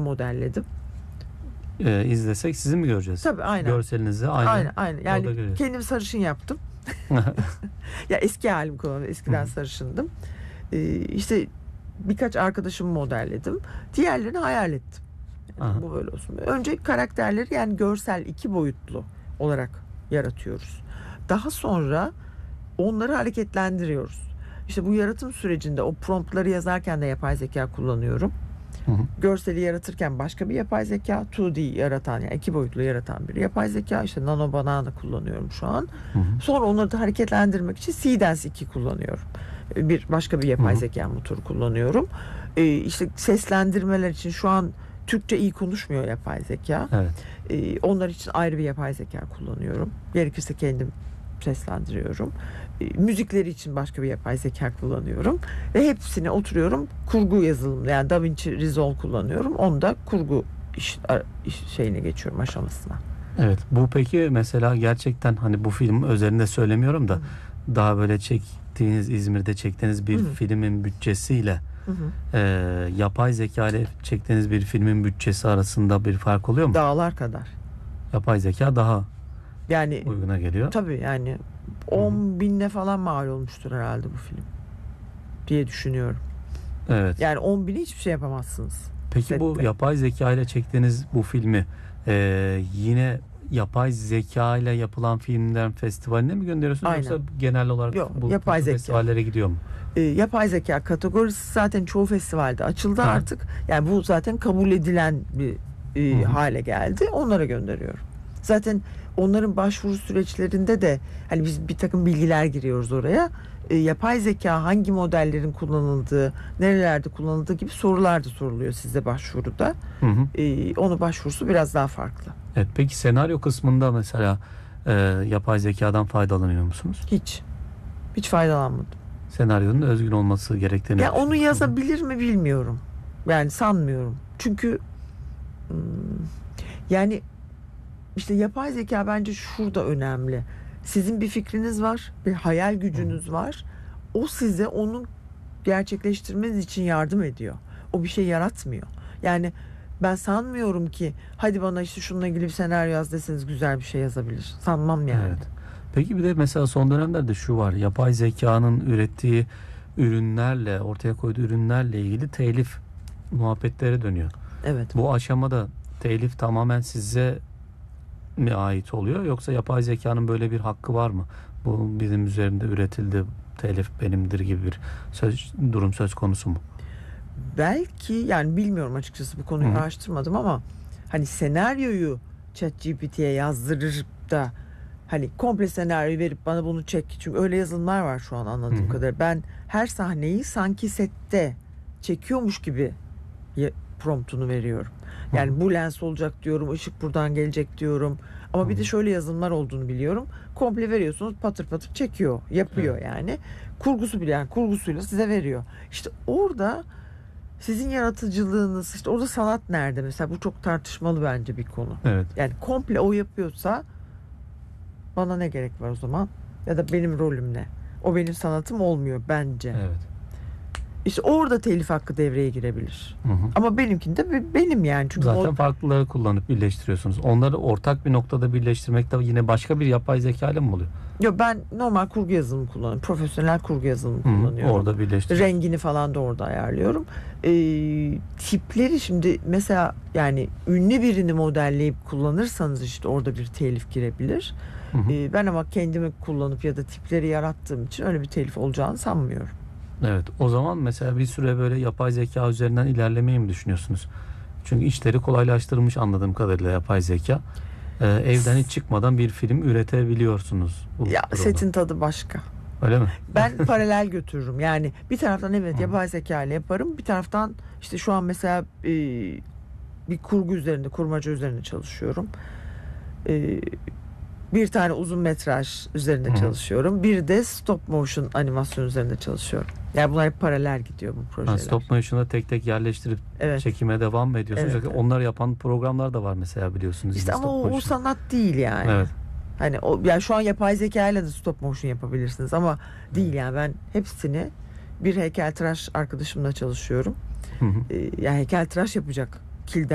modelledim. İzlesek sizi mi göreceğiz? Tabii, aynen. Görselinizi aynı. Aynen. Yani kendim sarışın yaptım. Ya eski halim kullanıyorum. Eskiden sarışındım. İşte birkaç arkadaşımı modelledim. Diğerlerini hayal ettim. Yani bu böyle olsun. Önce karakterleri yani görsel 2 boyutlu olarak yaratıyoruz. Daha sonra onları hareketlendiriyoruz. İşte bu yaratım sürecinde o promptları yazarken de yapay zeka kullanıyorum. Görseli yaratırken başka bir yapay zeka, 2D yaratan yani 2 boyutlu yaratan bir yapay zeka, işte Nano Banana kullanıyorum şu an. Sonra onları da hareketlendirmek için Seedance 2 kullanıyorum. Başka bir yapay zeka motoru kullanıyorum. İşte seslendirmeler için şu an Türkçe iyi konuşmuyor yapay zeka. Evet. Onlar için ayrı bir yapay zeka kullanıyorum. Gerekirse kendim seslendiriyorum. Müzikleri için başka bir yapay zeka kullanıyorum. Ve hepsine oturuyorum. Kurgu yazılımı yani DaVinci Resolve kullanıyorum. Onu da kurgu şeyine geçiyorum, aşamasına. Evet. Bu peki mesela gerçekten hani bu film özelinde söylemiyorum da daha böyle İzmir'de çektiğiniz bir filmin bütçesiyle yapay zeka ile çektiğiniz bir filmin bütçesi arasında bir fark oluyor mu? Dağlar kadar. Yapay zeka daha yani uyguna geliyor. Tabii yani 10.000'e falan mal olmuştur herhalde bu film diye düşünüyorum. Evet. Yani 10.000'e hiçbir şey yapamazsınız. Peki sette. Bu yapay zeka ile çektiğiniz bu filmi yine yapay zeka ile yapılan filmlerin festivaline mi gönderiyorsunuz? Aynen. Yoksa genel olarak bu yapay zeka festivallere gidiyor mu? Yapay zeka kategorisi zaten çoğu festivalde açıldı artık. Yani bu zaten kabul edilen bir hale geldi. Onlara gönderiyorum. Zaten onların başvuru süreçlerinde de hani biz bir takım bilgiler giriyoruz oraya. Yapay zeka hangi modellerin kullanıldığı, nerelerde kullanıldığı gibi sorular da soruluyor size başvuruda. Onun başvurusu biraz daha farklı. Evet, peki senaryo kısmında mesela yapay zekadan faydalanıyor musunuz? Hiç faydalanmadım. Senaryonun özgün olması gerektiğini. Ya onu yazabilir mi bilmiyorum. Yani sanmıyorum. Çünkü yani işte yapay zeka bence şurada önemli. Sizin bir fikriniz var, bir hayal gücünüz var. O size onu gerçekleştirmeniz için yardım ediyor. O bir şey yaratmıyor. Yani ben sanmıyorum ki hadi bana işte şununla ilgili bir senaryo yaz deseniz güzel bir şey yazabilir. Sanmam yani. Evet. Peki bir de mesela son dönemlerde şu var. Yapay zekanın ürettiği ürünlerle, ortaya koyduğu ürünlerle ilgili telif muhabbetleri dönüyor. Evet. Bu aşamada telif tamamen size mi ait oluyor, yoksa yapay zekanın böyle bir hakkı var mı? Bu bizim üzerinde üretildi, telif benimdir gibi bir durum söz konusu mu? Belki, yani bilmiyorum açıkçası, bu konuyu araştırmadım ama hani senaryoyu ChatGPT'ye yazdırır da hani komple senaryoyu verip bana bunu çek. Çünkü öyle yazılımlar var şu an anladığım kadarıyla. Ben her sahneyi sanki sette çekiyormuş gibi promptunu veriyorum. Yani bu lens olacak diyorum, ışık buradan gelecek diyorum. Ama bir de şöyle yazılımlar olduğunu biliyorum. Komple veriyorsunuz, patır patır çekiyor, yapıyor yani. Kurgusu bile, yani kurgusuyla size veriyor. İşte orada sizin yaratıcılığınız, işte orada sanat nerede mesela, bu çok tartışmalı bence bir konu. Evet. Yani komple o yapıyorsa bana ne gerek var o zaman? Ya da benim rolüm ne? O benim sanatım olmuyor bence. Evet. İşte orada telif hakkı devreye girebilir. Ama benimkinde benim yani. Çünkü zaten farklıları kullanıp birleştiriyorsunuz. Onları ortak bir noktada birleştirmek de yine başka bir yapay zeka ile mi oluyor? Yok, ben normal kurgu yazılımı kullanıyorum. Profesyonel kurgu yazılımı kullanıyorum. Orada birleştiriyorsun. Rengini falan da orada ayarlıyorum. Tipleri şimdi mesela yani ünlü birini modelleyip kullanırsanız işte orada bir telif girebilir. Ben ama kendimi kullanıp ya da tipleri yarattığım için öyle bir telif olacağını sanmıyorum. Evet. O zaman mesela bir süre böyle yapay zeka üzerinden ilerlemeyi mi düşünüyorsunuz? Çünkü işleri kolaylaştırmış anladığım kadarıyla yapay zeka. Evden hiç çıkmadan bir film üretebiliyorsunuz. Ya setin tadı başka. Öyle mi? Ben paralel götürürüm. Yani bir taraftan evet yapay zeka ile yaparım. Bir taraftan işte şu an mesela bir kurgu üzerinde, kurmaca üzerinde çalışıyorum. Bir tane uzun metraj üzerinde çalışıyorum. Bir de stop motion animasyon üzerinde çalışıyorum. Yani bunlar hep paralel gidiyor bu projeler. Stop motion'da tek tek yerleştirip çekime devam mı ediyorsunuz? Evet, evet. Onlar yapan programlar da var mesela, biliyorsunuz. İşte ama o sanat değil yani. Evet. Hani o, yani şu an yapay zeka ile de stop motion yapabilirsiniz ama değil yani. Ben hepsini bir heykeltıraş arkadaşımla çalışıyorum. Yani heykeltıraş yapacak kilden